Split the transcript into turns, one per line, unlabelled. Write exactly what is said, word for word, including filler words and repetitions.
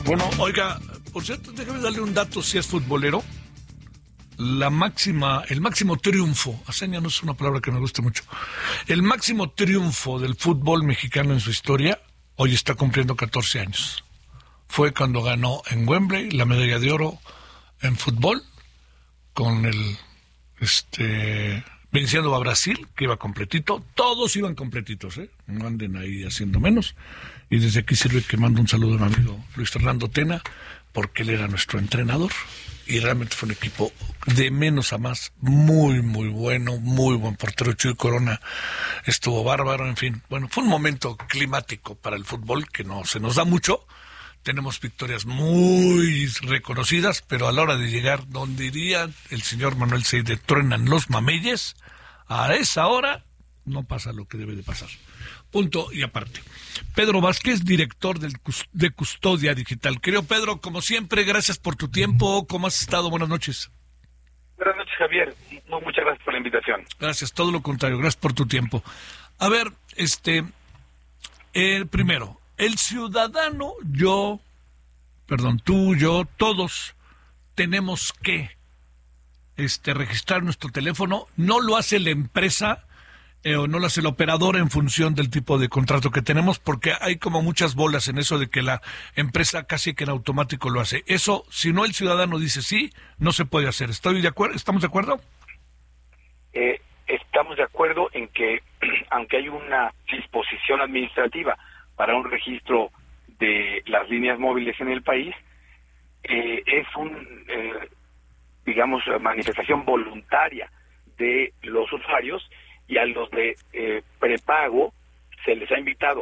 Bueno, oiga, por cierto, déjame darle un dato si es futbolero. La máxima, el máximo triunfo, hazaña no es una palabra que me guste mucho, el máximo triunfo del fútbol mexicano en su historia, hoy está cumpliendo catorce años. Fue cuando ganó en Wembley la medalla de oro en fútbol, con el, este, venciendo a Brasil, que iba completito, todos iban completitos, ¿eh? No anden ahí haciendo menos. Y desde aquí sirve que mando un saludo a mi amigo Luis Fernando Tena, porque él era nuestro entrenador. Y realmente fue un equipo de menos a más, muy, muy bueno, muy buen portero. Chuy Corona estuvo bárbaro, en fin. Bueno, fue un momento climático para el fútbol que no se nos da mucho. Tenemos victorias muy reconocidas, pero a la hora de llegar donde diría el señor Manuel Seide, truenan los mameyes, a esa hora no pasa lo que debe de pasar. Punto y aparte. Pedro Vázquez, director del, de Custodia Digital. Querido Pedro, como siempre, gracias por tu tiempo. ¿Cómo has estado? Buenas noches.
Buenas noches, Javier. No, muchas gracias por la invitación.
Gracias, todo lo contrario. Gracias por tu tiempo. A ver, este, el primero, el ciudadano, yo, perdón, tú, yo, todos tenemos que este, registrar nuestro teléfono. No lo hace la empresa eh, o no lo hace el operador en función del tipo de contrato que tenemos, porque hay como muchas bolas en eso de que la empresa casi que en automático lo hace. Eso, si no el ciudadano dice sí, no se puede hacer. ¿Estoy de acuerdo? ¿Estamos de acuerdo?
Eh, estamos de acuerdo en que, aunque hay una disposición administrativa para un registro de las líneas móviles en el país, eh, es un, eh, digamos, manifestación voluntaria de los usuarios, y a los de eh, prepago se les ha invitado